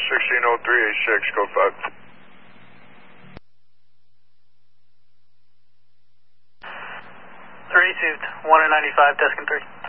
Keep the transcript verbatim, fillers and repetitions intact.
sixteen oh three eight six, code five. three received, one ninety-five, Tuscan three.